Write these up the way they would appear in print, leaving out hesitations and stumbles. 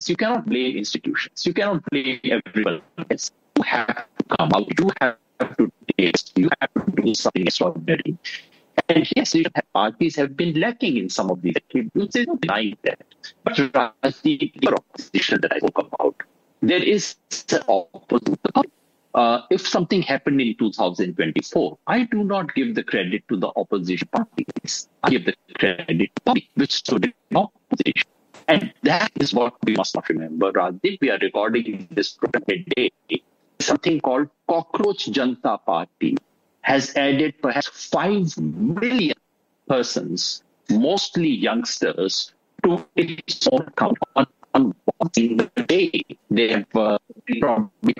You cannot blame institutions. You cannot blame everyone else. You have to come out. You have to taste. You have to do something extraordinary. And yes, parties have been lacking in some of these attributes. There's no denying that. But Rajdeep, the opposition that I spoke about, there is the opposite. If something happened in 2024, I do not give the credit to the opposition parties. I give the credit to the party which stood in opposition. And that is what we must not remember. Rajdeep, we are recording this program today. Something called Cockroach Janata Party has added perhaps 5 million persons, mostly youngsters, to its own count on one single day. They have probably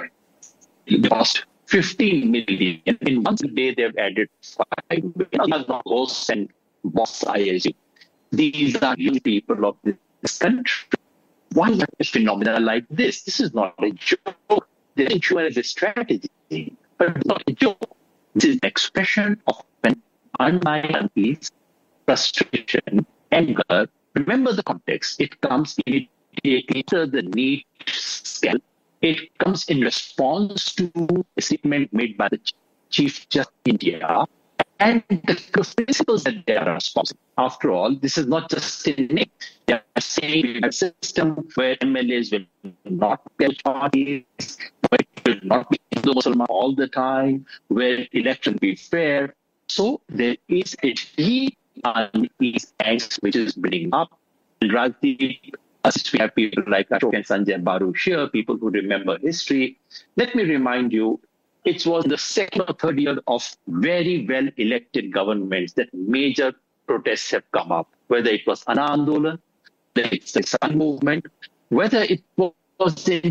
lost 15 million. In one day, they've added 5 million. Ghosts and boss ISU. These are young people of this country. Why is a phenomenon like this? This is not a joke. This is a strategy, but it's not a joke. This is an expression of an unbiased frustration, anger. Remember the context. It comes immediately after the NEET scandal. It comes in response to a statement made by the Chief Justice of India and the principles that they are responsible. After all, this is not just a name. They are saying we have a system where MLAs will not pay parties, where it will not be Muslim all the time, where election will be fair. So there is a deep unease angst which is building up. And Rajdeep, we have people like Ashok and Sanjay Baruch here, people who remember history. Let me remind you, it was the second or third year of very well-elected governments that major protests have come up, whether it was Anna Andolan, whether it's the Sun movement, whether it was the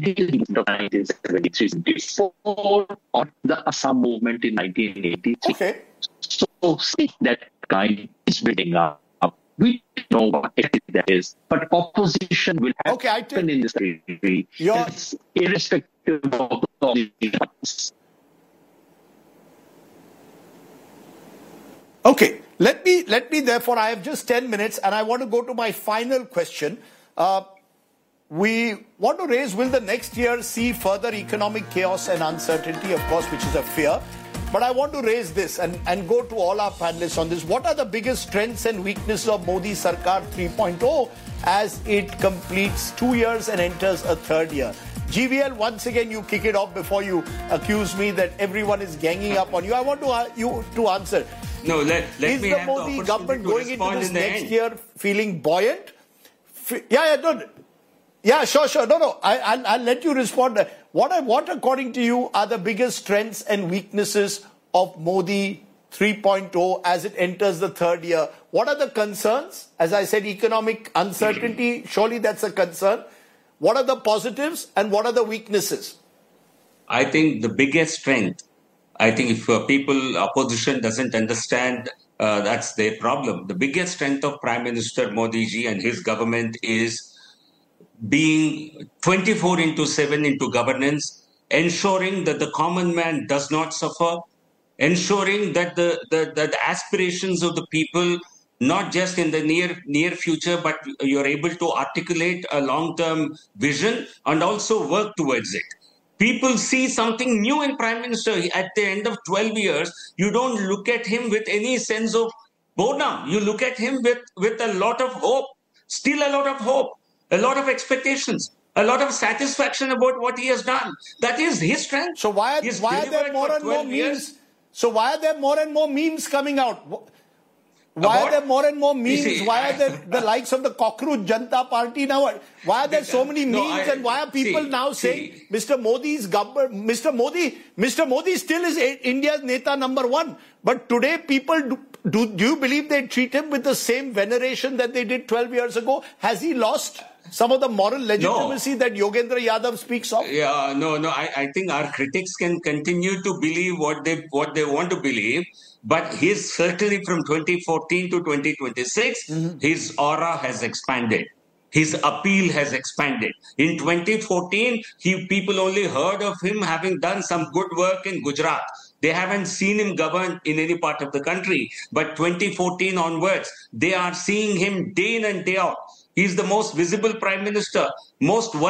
1973-74 or the Assam movement in 1983. Okay. So see that kind is building up. We don't know what that is, but opposition will happen in this country. It's irrespective of the Okay, let me therefore, I have just 10 minutes and I want to go to my final question. We want to raise, will the next year see further economic chaos and uncertainty, of course, which is a fear. But I want to raise this and go to all our panelists on this. What are the biggest strengths and weaknesses of Modi Sarkar 3.0 as it completes 2 years and enters a third year? GVL, once again, you kick it off before you accuse me that everyone is ganging up on you. I want you to answer. No, let is me the have Modi the government going into respond this in the next end. year feeling buoyant? Sure. No. I'll let you respond. What according to you are the biggest strengths and weaknesses of Modi 3.0 as it enters the third year? What are the concerns? As I said, economic uncertainty, surely that's a concern. What are the positives and what are the weaknesses? I think the biggest strength, I think if opposition doesn't understand, that's their problem. The biggest strength of Prime Minister Modi ji and his government is being 24/7 into governance, ensuring that the common man does not suffer, ensuring that the aspirations of the people, not just in the near future, but you're able to articulate a long-term vision and also work towards it. People see something new in Prime Minister. At the end of 12 years, you don't look at him with any sense of boredom. You look at him with a lot of hope, still a lot of hope, a lot of expectations, a lot of satisfaction about what he has done. That is his strength. So why are there more and more memes? So why are there more and more memes coming out? Why are there more and more memes? Why are there the likes of the Cockroach Janata Party now? Why are there so many memes and why are people now saying Mr. Modi's government, Mr. Modi still is India's Neta number 1. But today people, do you believe they treat him with the same veneration that they did 12 years ago? Has he lost some of the moral legitimacy that Yogendra Yadav speaks of? Yeah, no. I think our critics can continue to believe what they want to believe. But his certainly from 2014 to 2026, his aura has expanded. His appeal has expanded. In 2014, people only heard of him having done some good work in Gujarat. They haven't seen him govern in any part of the country. But 2014 onwards, they are seeing him day in and day out. He's the most visible prime minister, most